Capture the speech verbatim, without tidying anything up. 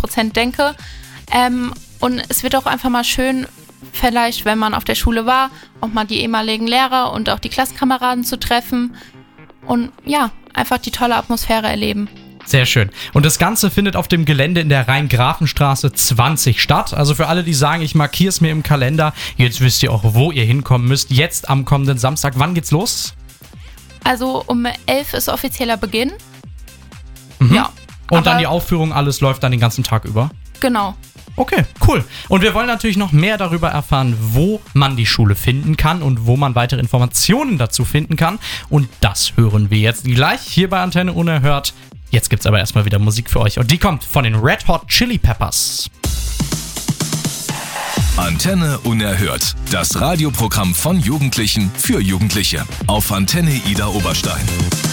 Prozent denke. Ähm, und es wird auch einfach mal schön, vielleicht, wenn man auf der Schule war, auch mal die ehemaligen Lehrer und auch die Klassenkameraden zu treffen und ja, einfach die tolle Atmosphäre erleben. Sehr schön. Und das Ganze findet auf dem Gelände in der Rhein-Grafen-Straße zwanzig statt. Also für alle, die sagen, ich markiere es mir im Kalender, jetzt wisst ihr auch, wo ihr hinkommen müsst. Jetzt am kommenden Samstag. Wann geht's los? Also um elf ist offizieller Beginn. Mhm. Ja. Und dann die Aufführung, alles läuft dann den ganzen Tag über? Genau. Okay, cool. Und wir wollen natürlich noch mehr darüber erfahren, wo man die Schule finden kann und wo man weitere Informationen dazu finden kann. Und das hören wir jetzt gleich hier bei Antenne Unerhört. Jetzt gibt's aber erstmal wieder Musik für euch und die kommt von den Red Hot Chili Peppers. Antenne Unerhört, das Radioprogramm von Jugendlichen für Jugendliche auf Antenne Ida Oberstein.